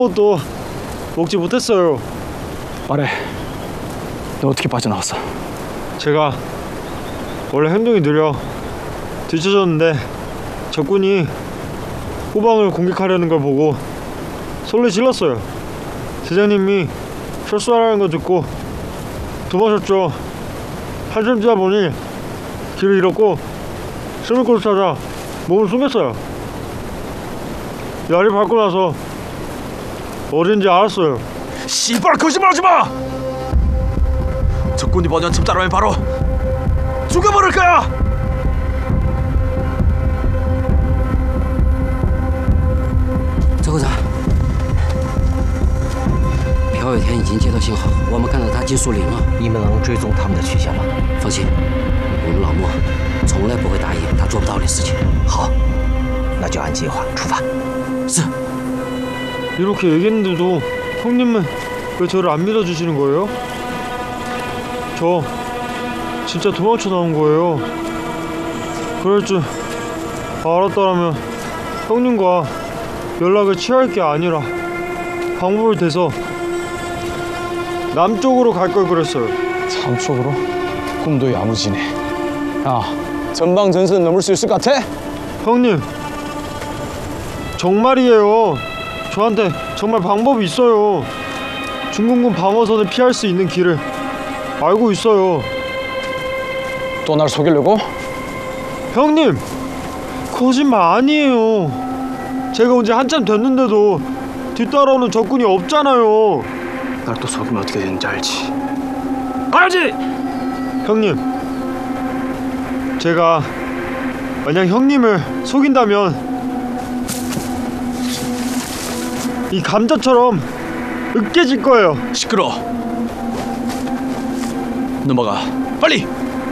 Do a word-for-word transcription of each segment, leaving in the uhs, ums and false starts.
또 먹지 못했어요. 말해. 너 어떻게 빠져나왔어? 제가 원래 행동이 느려 뒤쳐졌는데 적군이 후방을 공격하려는 걸 보고 소리 질렀어요. 대장님이 철수하라는 거 듣고 도망쳤죠. 한참 지나 보니 길을 잃었고 숨을 곳을 찾아 몸을 숨겼어요. 날이 밝고 나서 어딘지 알았어요. 씨발 거짓말하지 마! 적군이 번연침 따라오면 바로 죽여버릴 거야! 周科长，朴有天已经接到信号，我们看到他进树林了。 你们能追踪他们的去向吗？ 放心，我们老莫从来不会答应他做不到的事情。 好，那就按计划出发。 是。 이렇게 얘기했는데도 형님은 왜 저를 안 믿어주시는 거예요? 저 진짜 도망쳐 나온 거예요. 그럴 줄 알았더라면 형님과 연락을 취할 게 아니라 방법을 대서 남쪽으로 갈 걸 그랬어요. 남쪽으로? 꿈도 야무지네. 야, 전방 전선 넘을 수 있을 것 같아? 형님, 정말이에요. 저한테 정말 방법이 있어요. 중공군 방어선을 피할 수 있는 길을 알고 있어요. 또 날 속이려고? 형님, 거짓말 아니에요. 제가 온 지 한참 됐는데도 뒤따라오는 적군이 없잖아요. 날 또 속이면 어떻게 되는지 알지? 알지! 형님, 제가 만약 형님을 속인다면 이 감자처럼 으깨질 거예요. 시끄러. 넘어가. 빨리.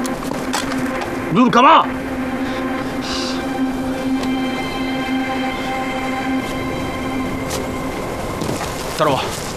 눈 감아. 따라와.